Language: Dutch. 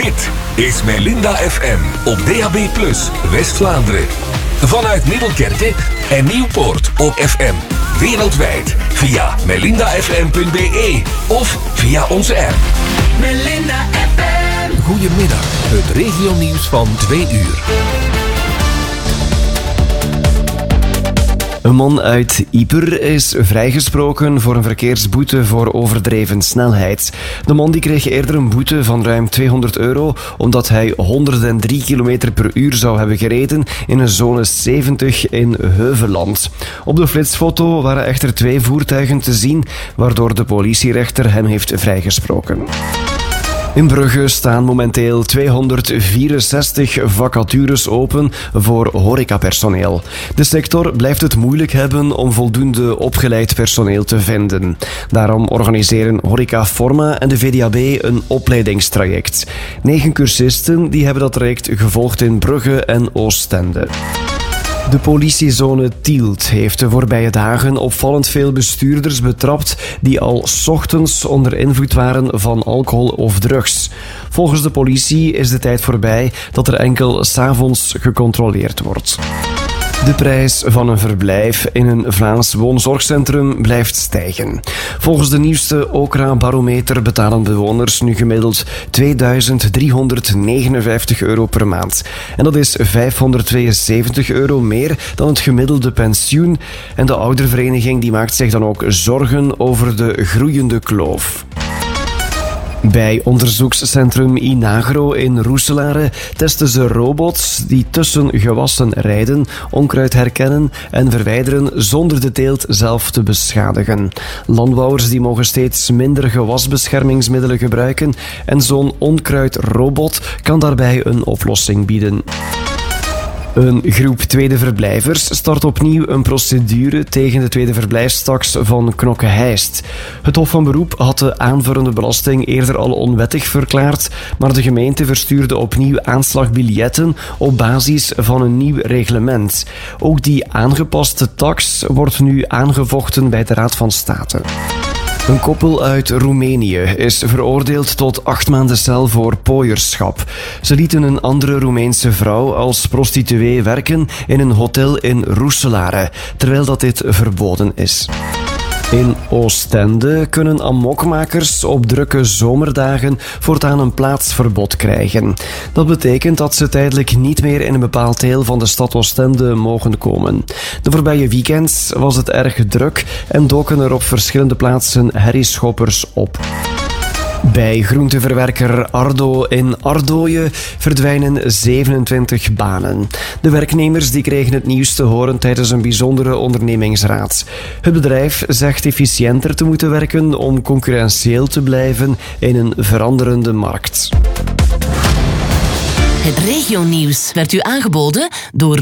Dit is Melinda FM op DAB+, West-Vlaanderen. Vanuit Middelkerke en Nieuwpoort op FM. Wereldwijd via melindafm.be of via onze app. Melinda FM. Goedemiddag, het regionieuws van 2 uur. Een man uit Ieper is vrijgesproken voor een verkeersboete voor overdreven snelheid. De man die kreeg eerder een boete van ruim €200 omdat hij 103 km per uur zou hebben gereden in een zone 70 in Heuvelland. Op de flitsfoto waren echter 2 voertuigen te zien, waardoor de politierechter hem heeft vrijgesproken. In Brugge staan momenteel 264 vacatures open voor horecapersoneel. De sector blijft het moeilijk hebben om voldoende opgeleid personeel te vinden. Daarom organiseren Horeca Forma en de VDAB een opleidingstraject. 9 cursisten die hebben dat traject gevolgd in Brugge en Oostende. De politiezone Tielt heeft de voorbije dagen opvallend veel bestuurders betrapt die al 's ochtends onder invloed waren van alcohol of drugs. Volgens de politie is de tijd voorbij dat er enkel 's avonds gecontroleerd wordt. De prijs van een verblijf in een Vlaams woonzorgcentrum blijft stijgen. Volgens de nieuwste Okra-barometer betalen bewoners nu gemiddeld €2359 per maand. En dat is €572 meer dan het gemiddelde pensioen. En de oudervereniging die maakt zich dan ook zorgen over de groeiende kloof. Bij onderzoekscentrum Inagro in Roeselare testen ze robots die tussen gewassen rijden, onkruid herkennen en verwijderen zonder de teelt zelf te beschadigen. Landbouwers die mogen steeds minder gewasbeschermingsmiddelen gebruiken en zo'n onkruidrobot kan daarbij een oplossing bieden. Een groep tweede verblijvers start opnieuw een procedure tegen de tweede verblijfstaks van Knokke-Heist. Het Hof van Beroep had de aanvullende belasting eerder al onwettig verklaard, maar de gemeente verstuurde opnieuw aanslagbiljetten op basis van een nieuw reglement. Ook die aangepaste tax wordt nu aangevochten bij de Raad van State. Een koppel uit Roemenië is veroordeeld tot 8 maanden cel voor pooierschap. Ze lieten een andere Roemeense vrouw als prostituee werken in een hotel in Roeselare, terwijl dat dit verboden is. In Oostende kunnen amokmakers op drukke zomerdagen voortaan een plaatsverbod krijgen. Dat betekent dat ze tijdelijk niet meer in een bepaald deel van de stad Oostende mogen komen. De voorbije weekends was het erg druk en doken er op verschillende plaatsen herrieschoppers op. Bij groenteverwerker Ardo in Ardooien verdwijnen 27 banen. De werknemers die kregen het nieuws te horen tijdens een bijzondere ondernemingsraad. Het bedrijf zegt efficiënter te moeten werken om concurrentieel te blijven in een veranderende markt. Het regionieuws werd u aangeboden door